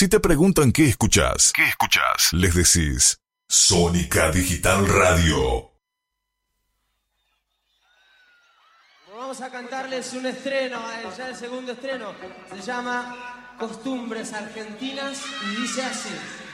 Si te preguntan qué escuchás, les decís Sónica Digital Radio. Vamos a cantarles un estreno, ya el segundo estreno. Se llama Costumbres Argentinas y dice así.